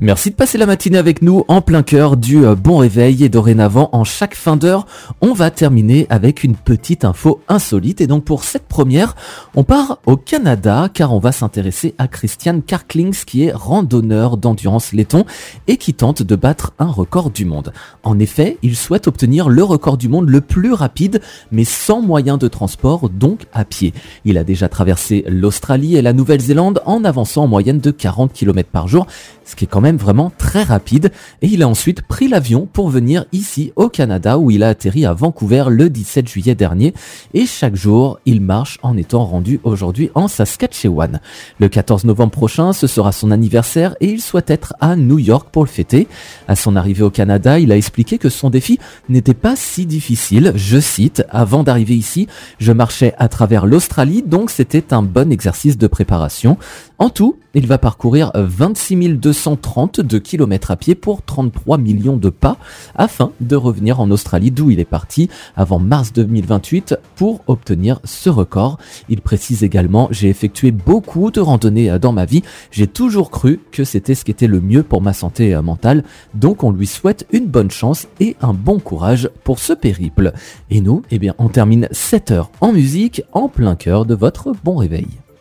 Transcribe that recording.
Merci de passer la matinée avec nous en plein cœur du bon réveil et dorénavant en chaque fin d'heure, on va terminer avec une petite info insolite et donc pour cette première, on part au Canada car on va s'intéresser à Christian Karklings qui est randonneur d'endurance laiton et qui tente de battre un record du monde. En effet, il souhaite obtenir le record du monde le plus rapide mais sans moyen de transport, donc à pied. Il a déjà traversé l'Australie et la Nouvelle-Zélande en avançant en moyenne de 40 km par jour, ce qui est quand même vraiment très rapide, et il a ensuite pris l'avion pour venir ici au Canada où il a atterri à Vancouver le 17 juillet dernier et chaque jour il marche en étant rendu aujourd'hui en Saskatchewan. Le 14 novembre prochain ce sera son anniversaire et il souhaite être à New York pour le fêter. À son arrivée au Canada, il a expliqué que son défi n'était pas si difficile, je cite, avant d'arriver ici, je marchais à travers l'Australie donc c'était un bon exercice de préparation. En tout, il va parcourir 26 232 km à pied pour 33 millions de pas afin de revenir en Australie d'où il est parti avant mars 2028 pour obtenir ce record. Il précise également, j'ai effectué beaucoup de randonnées dans ma vie, j'ai toujours cru que c'était ce qui était le mieux pour ma santé mentale, donc on lui souhaite une bonne chance et un bon courage pour ce périple. Et nous, on termine 7 heures en musique en plein cœur de votre bon réveil.